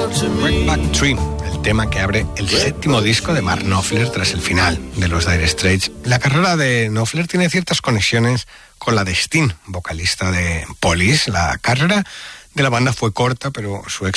Wreckback Tree, el tema que abre el séptimo disco de Mark Knopfler tras el final de los Dire Straits. La carrera de Knopfler tiene ciertas conexiones con la de Sting, vocalista de Police. La carrera de la banda fue corta, pero su éxito